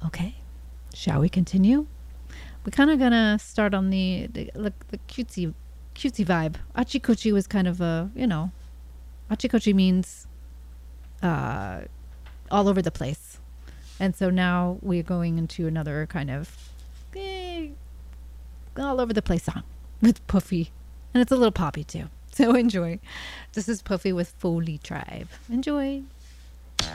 Okay. Shall we continue? We're kind of gonna start on the cutesy vibe. Achikochi was kind of a, Achikochi means all over the place. And so now we're going into another kind of all over the place song with Puffy. And it's a little poppy too. So enjoy. This is Puffy with Foley Tribe. Enjoy.